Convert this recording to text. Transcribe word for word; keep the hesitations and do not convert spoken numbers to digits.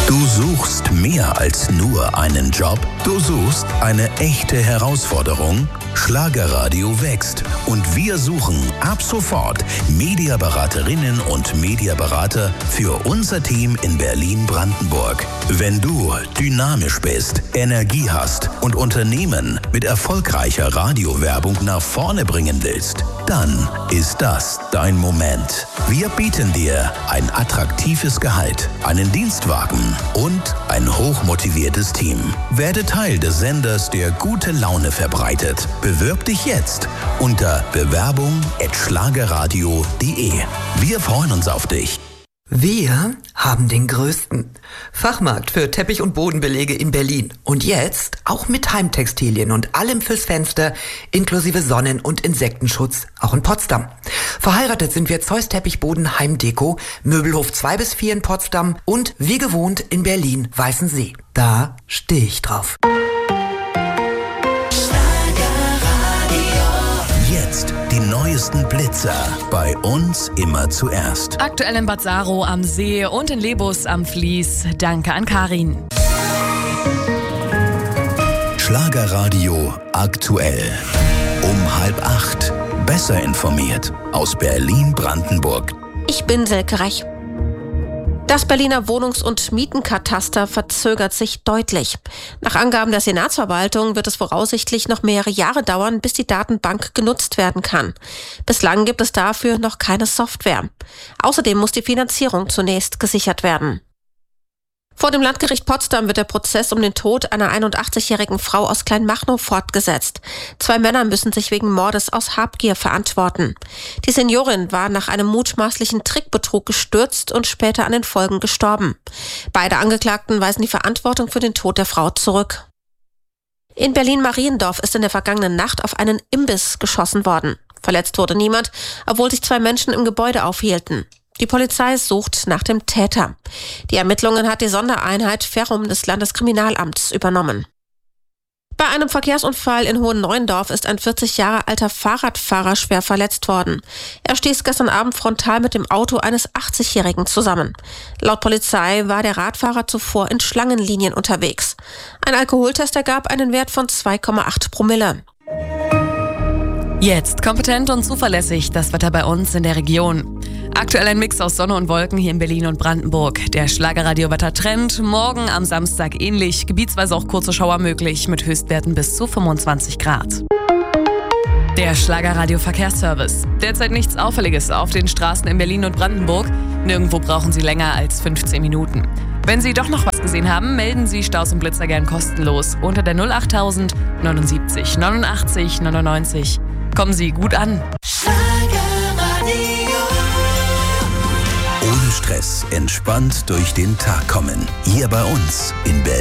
Du suchst mehr als nur einen Job. Du suchst eine echte Herausforderung. Schlagerradio wächst und wir suchen ab sofort Mediaberaterinnen und Mediaberater für unser Team in Berlin-Brandenburg. Wenn du dynamisch bist, Energie hast und Unternehmen mit erfolgreicher Radiowerbung nach vorne bringen willst, dann ist das dein Moment. Wir bieten dir ein attraktives Gehalt, einen Dienstwagen und ein hochmotiviertes Team. Werde Teil des Senders, der gute Laune verbreitet. Bewirb dich jetzt unter bewerbung at schlagerradio punkt de. Wir freuen uns auf dich. Wir haben den größten Fachmarkt für Teppich- und Bodenbelege in Berlin. Und jetzt auch mit Heimtextilien und allem fürs Fenster, inklusive Sonnen- und Insektenschutz, auch in Potsdam. Verheiratet sind wir Zeus Teppichboden Heimdeko, Möbelhof zwei bis vier in Potsdam und wie gewohnt in Berlin Weißensee. Da stehe ich drauf. Jetzt die neuesten Blitzer. Bei uns immer zuerst. Aktuell in Bad Saro am See und in Lebus am Fließ. Danke an Karin. Schlagerradio aktuell. Um halb acht. Besser informiert aus Berlin-Brandenburg. Ich bin Silke Rech. Das Berliner Wohnungs- und Mietenkataster verzögert sich deutlich. Nach Angaben der Senatsverwaltung wird es voraussichtlich noch mehrere Jahre dauern, bis die Datenbank genutzt werden kann. Bislang gibt es dafür noch keine Software. Außerdem muss die Finanzierung zunächst gesichert werden. Vor dem Landgericht Potsdam wird der Prozess um den Tod einer einundachtzigjährigen Frau aus Kleinmachnow fortgesetzt. Zwei Männer müssen sich wegen Mordes aus Habgier verantworten. Die Seniorin war nach einem mutmaßlichen Trickbetrug gestürzt und später an den Folgen gestorben. Beide Angeklagten weisen die Verantwortung für den Tod der Frau zurück. In Berlin-Mariendorf ist in der vergangenen Nacht auf einen Imbiss geschossen worden. Verletzt wurde niemand, obwohl sich zwei Menschen im Gebäude aufhielten. Die Polizei sucht nach dem Täter. Die Ermittlungen hat die Sondereinheit Ferrum des Landeskriminalamts übernommen. Bei einem Verkehrsunfall in Hohenneuendorf ist ein vierzig Jahre alter Fahrradfahrer schwer verletzt worden. Er stieß gestern Abend frontal mit dem Auto eines achtzigjährigen zusammen. Laut Polizei war der Radfahrer zuvor in Schlangenlinien unterwegs. Ein Alkoholtest ergab einen Wert von zwei Komma acht Promille. Jetzt kompetent und zuverlässig das Wetter bei uns in der Region. Aktuell ein Mix aus Sonne und Wolken hier in Berlin und Brandenburg. Der Schlagerradio-Wettertrend, morgen am Samstag ähnlich, gebietsweise auch kurze Schauer möglich mit Höchstwerten bis zu fünfundzwanzig Grad. Der Schlagerradio-Verkehrsservice. Derzeit nichts Auffälliges auf den Straßen in Berlin und Brandenburg. Nirgendwo brauchen Sie länger als fünfzehn Minuten. Wenn Sie doch noch was gesehen haben, melden Sie Staus und Blitzer gern kostenlos unter der null achttausend neunundsiebzig neunundachtzig neunundneunzig. Kommen Sie gut an. Ohne Stress, entspannt durch den Tag kommen. Hier bei uns in Berlin.